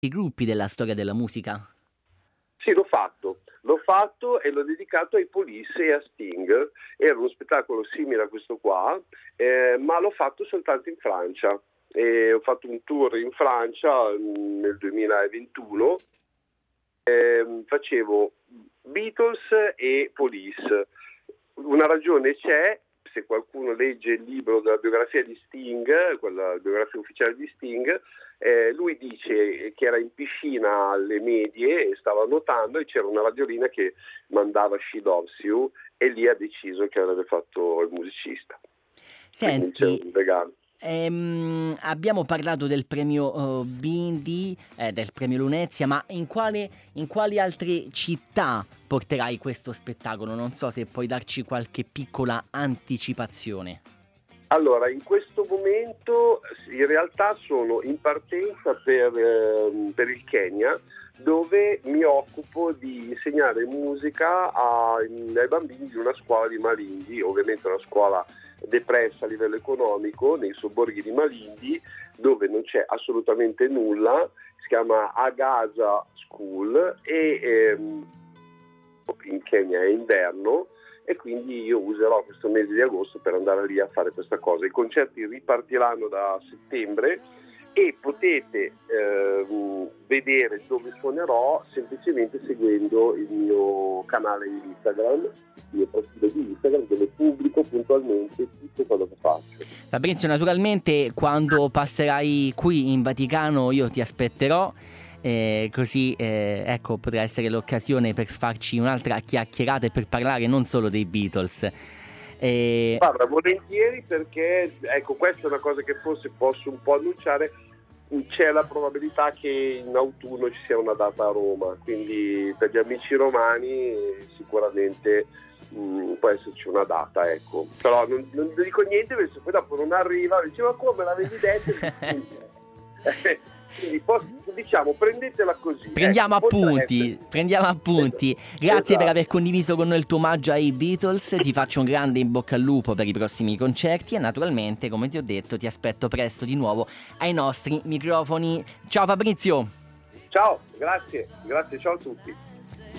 i gruppi della storia della musica? Sì, l'ho fatto e l'ho dedicato ai Police e a Sting. Era uno spettacolo simile a questo qua, ma l'ho fatto soltanto in Francia. E ho fatto un tour in Francia nel 2021. Facevo Beatles e Police. Una ragione c'è, se qualcuno legge il libro della biografia di Sting, quella biografia ufficiale di Sting, lui dice che era in piscina alle medie e stava nuotando e c'era una radiolina che mandava She Loves You e lì ha deciso che avrebbe fatto il musicista. Quindi c'è Senti, un legame. abbiamo parlato del premio Bindi, del premio Lunezia, ma in quali altre città porterai questo spettacolo? Non so se puoi darci qualche piccola anticipazione. Allora, in questo momento in realtà sono in partenza per il Kenya, dove mi occupo di insegnare musica ai bambini di una scuola di Malindi, ovviamente una scuola depressa a livello economico, nei sobborghi di Malindi, dove non c'è assolutamente nulla. Si chiama Agaza School e in Kenya è inverno e quindi io userò questo mese di agosto per andare lì a fare questa cosa. I concerti ripartiranno da settembre e potete vedere dove suonerò semplicemente seguendo il mio canale di Instagram, il mio profilo di Instagram, dove pubblico puntualmente tutto quello che faccio. Fabrizio, naturalmente quando passerai qui in Vaticano io ti aspetterò. Così ecco, potrà essere l'occasione per farci un'altra chiacchierata e per parlare non solo dei Beatles. Guarda, volentieri, perché ecco, questa è una cosa che forse posso un po' annunciare. C'è la probabilità che in autunno ci sia una data a Roma, quindi per gli amici romani sicuramente può esserci una data, ecco. Però non dico niente perché se poi dopo non arriva, diceva come l'avevi detto. Quindi diciamo, prendetela così. Prendiamo appunti. Grazie per Esatto. aver condiviso con noi il tuo omaggio ai Beatles. Ti faccio un grande in bocca al lupo per i prossimi concerti e naturalmente, come ti ho detto, ti aspetto presto di nuovo ai nostri microfoni. Ciao Fabrizio! Ciao, grazie, ciao a tutti.